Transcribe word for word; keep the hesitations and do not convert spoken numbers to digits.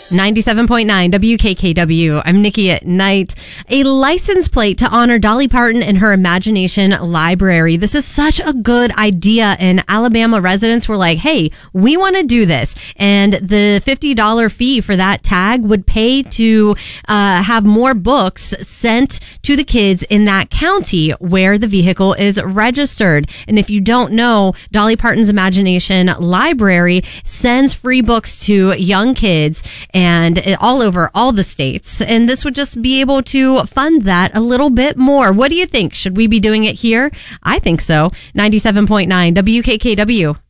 ninety-seven point nine W K K W. I'm Nikki at Night. A license plate to honor Dolly Parton and her Imagination Library. This is such a good idea, and Alabama residents were like, hey, we want to do this. And the fifty dollars fee for that tag would pay to uh, have more books sent to the kids in that county where the vehicle is registered. And if you don't know, Dolly Parton's Imagination Library sends free books to young kids and it, all over all the states. And this would just be able to fund that a little bit more. What do you think? Should we be doing it here? I think so. ninety-seven point nine W K K W.